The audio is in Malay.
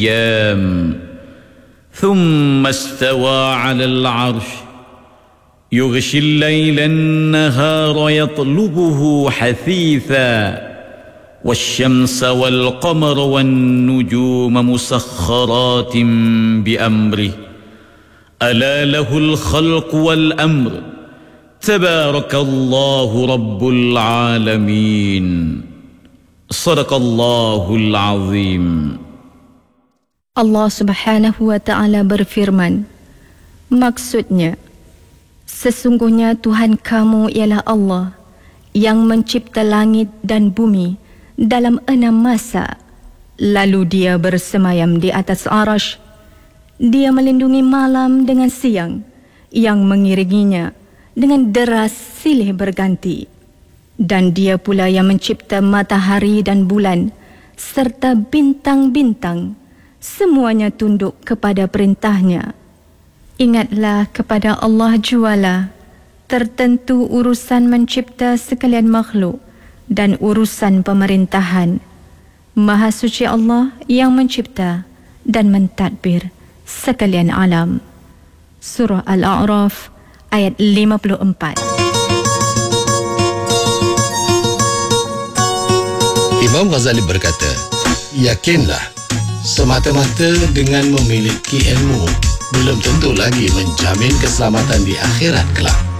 أيام ثم استوى على العرش يغشي الليل النهار يطلبه حثيثا والشمس والقمر والنجوم مسخرات بأمره ألا له الخلق والأمر تبارك الله رب العالمين صدق الله العظيم. Allah Subhanahu wa Ta'ala berfirman, maksudnya, sesungguhnya Tuhan kamu ialah Allah yang mencipta langit dan bumi dalam 6 masa. Lalu dia bersemayam di atas arasy. Dia melindungi malam dengan siang yang mengiringinya dengan deras silih berganti. Dan dia pula yang mencipta matahari dan bulan serta bintang-bintang. Semuanya tunduk kepada perintahnya. Ingatlah kepada Allah jualah, tertentu urusan mencipta sekalian makhluk dan urusan pemerintahan. Maha suci Allah yang mencipta dan mentadbir sekalian alam. Surah Al-A'raf ayat 54. Imam Ghazali berkata, yakinlah, semata-mata dengan memiliki ilmu belum tentu lagi menjamin keselamatan di akhirat kelak.